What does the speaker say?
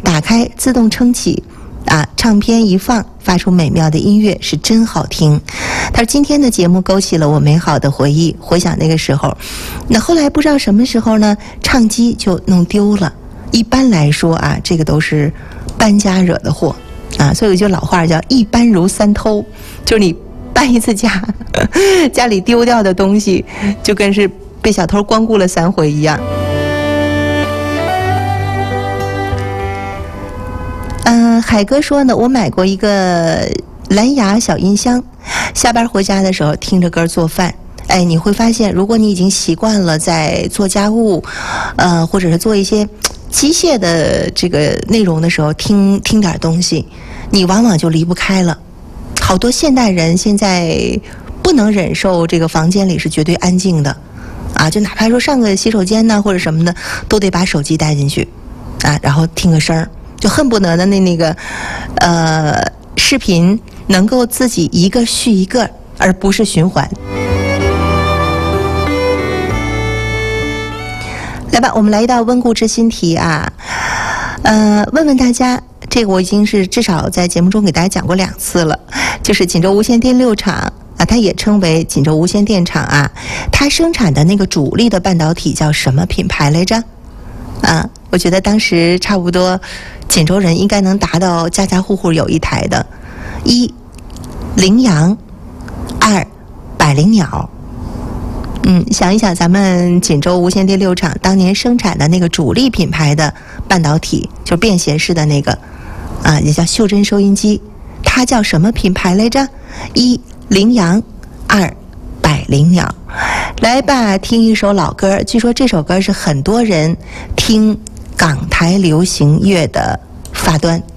打开自动撑起唱片一放，发出美妙的音乐，是真好听。他说今天的节目勾起了我美好的回忆，回想那个时候。那后来不知道什么时候呢，唱机就弄丢了。一般来说这个都是搬家惹的祸所以有句老话叫一搬如三偷，就是你搬一次家，家里丢掉的东西就跟是被小偷光顾了3回一样。海哥说呢，我买过一个蓝牙小音箱，下班回家的时候听着歌做饭。你会发现，如果你已经习惯了在做家务，或者是做一些机械的这个内容的时候，听点东西，你往往就离不开了。好多现代人现在不能忍受这个房间里是绝对安静的就哪怕说上个洗手间呢或者什么的，都得把手机带进去然后听个声儿，就恨不得的那个视频能够自己一个续一个，而不是循环。来吧，我们来一道温故知新题问问大家，这个我已经是至少在节目中给大家讲过2次了，就是锦州无线电6厂它也称为锦州无线电厂它生产的那个主力的半导体叫什么品牌来着？我觉得当时差不多锦州人应该能达到家家户户有一台的。1羚羊，2百灵鸟。想一想咱们锦州无线电6厂当年生产的那个主力品牌的半导体，就便携式的那个也叫袖珍收音机，它叫什么品牌来着？1羚羊，2百灵鸟。来吧，听一首老歌，据说这首歌是很多人听港台流行乐的发端。